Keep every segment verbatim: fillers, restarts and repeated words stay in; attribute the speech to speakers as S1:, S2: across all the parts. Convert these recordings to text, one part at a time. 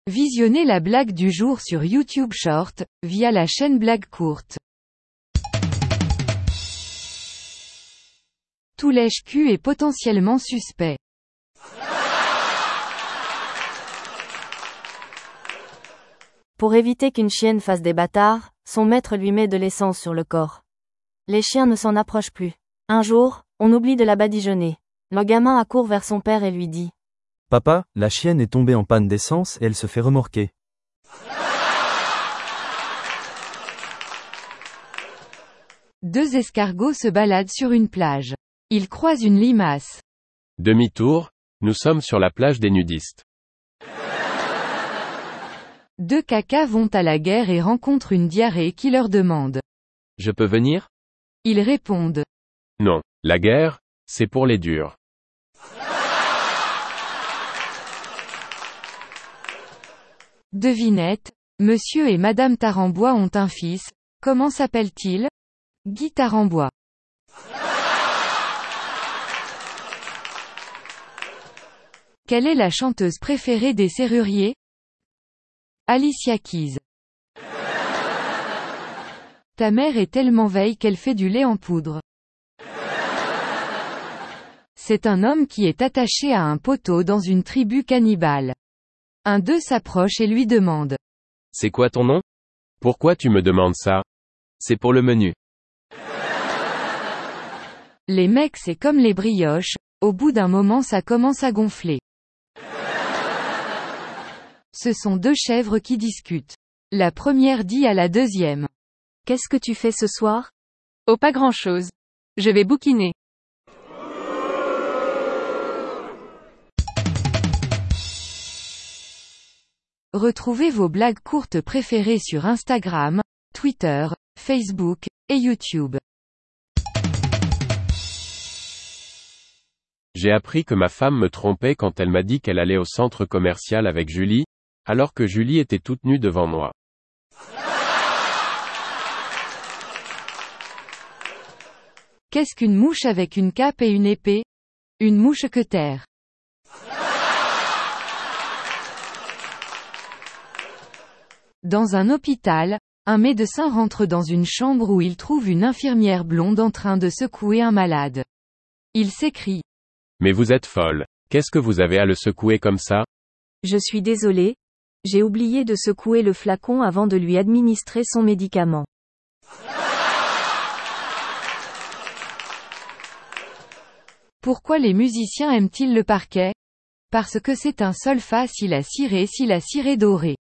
S1: Visionnez la blague du jour sur YouTube Short, via la chaîne Blague Courte. Tout lèche-cul est potentiellement suspect.
S2: Pour éviter qu'une chienne fasse des bâtards, son maître lui met de l'essence sur le corps. Les chiens ne s'en approchent plus. Un jour, on oublie de la badigeonner. Le gamin accourt vers son père et lui dit :
S3: Papa, la chienne est tombée en panne d'essence et elle se fait remorquer.
S1: Deux escargots se baladent sur une plage. Ils croisent une limace.
S4: Demi-tour, nous sommes sur la plage des nudistes.
S1: Deux cacas vont à la guerre et rencontrent une diarrhée qui leur demande :
S4: Je peux venir ?
S1: Ils répondent :
S4: Non, la guerre, c'est pour les durs.
S1: Devinette, Monsieur et Madame Tarambois ont un fils, comment s'appelle-t-il ? Guy Tarambois. Quelle est la chanteuse préférée des serruriers ? Alicia Keys. Ta mère est tellement veille qu'elle fait du lait en poudre. C'est un homme qui est attaché à un poteau dans une tribu cannibale. Un d'eux s'approche et lui demande :
S4: C'est quoi ton nom ? Pourquoi tu me demandes ça ? C'est pour le menu.
S1: Les mecs, c'est comme les brioches, au bout d'un moment ça commence à gonfler. Ce sont deux chèvres qui discutent. La première dit à la deuxième :
S2: Qu'est-ce que tu fais ce soir ?
S5: Oh, pas grand-chose. Je vais bouquiner.
S1: Retrouvez vos blagues courtes préférées sur Instagram, Twitter, Facebook, et YouTube.
S4: J'ai appris que ma femme me trompait quand elle m'a dit qu'elle allait au centre commercial avec Julie, alors que Julie était toute nue devant moi.
S1: Qu'est-ce qu'une mouche avec une cape et une épée ? Une mouche-queutère. Dans un hôpital, un médecin rentre dans une chambre où il trouve une infirmière blonde en train de secouer un malade. Il s'écrie :
S4: Mais vous êtes folle. Qu'est-ce que vous avez à le secouer comme ça ?
S2: Je suis désolé. J'ai oublié de secouer le flacon avant de lui administrer son médicament.
S1: Pourquoi les musiciens aiment-ils le parquet ? Parce que c'est un sol facile à cirer si la cire est dorée.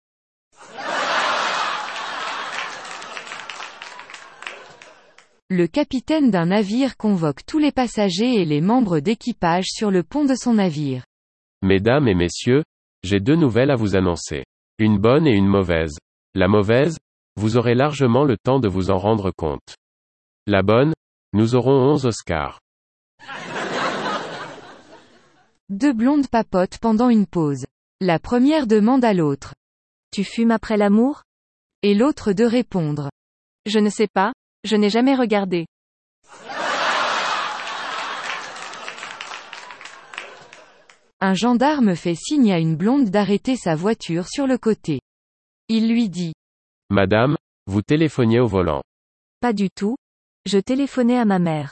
S1: Le capitaine d'un navire convoque tous les passagers et les membres d'équipage sur le pont de son navire.
S4: Mesdames et messieurs, j'ai deux nouvelles à vous annoncer. Une bonne et une mauvaise. La mauvaise, vous aurez largement le temps de vous en rendre compte. La bonne, nous aurons onze Oscars.
S1: Deux blondes papotent pendant une pause. La première demande à l'autre :
S2: Tu fumes après l'amour ?
S1: Et l'autre de répondre :
S5: Je ne sais pas, je n'ai jamais regardé.
S1: Un gendarme fait signe à une blonde d'arrêter sa voiture sur le côté. Il lui dit :
S4: Madame, vous téléphoniez au volant.
S2: Pas du tout. Je téléphonais à ma mère.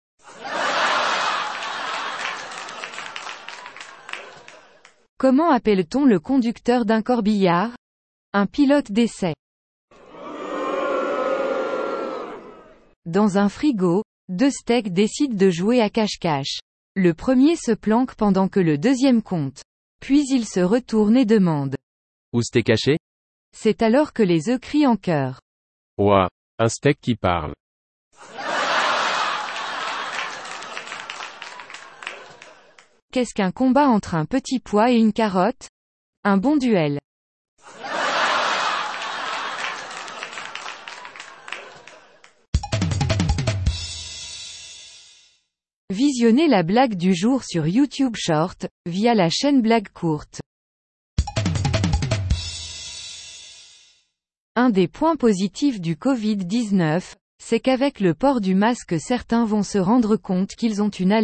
S1: Comment appelle-t-on le conducteur d'un corbillard ? Un pilote d'essai. Dans un frigo, deux steaks décident de jouer à cache-cache. Le premier se planque pendant que le deuxième compte. Puis il se retourne et demande :
S4: Où c'était caché ?
S1: C'est alors que les œufs crient en chœur.
S4: Ouah, un steak qui parle.
S1: Qu'est-ce qu'un combat entre un petit pois et une carotte ? Un bon duel. Visionnez la blague du jour sur YouTube Short, via la chaîne Blague Courte. Un des points positifs du covid dix-neuf, c'est qu'avec le port du masque certains vont se rendre compte qu'ils ont une allergie.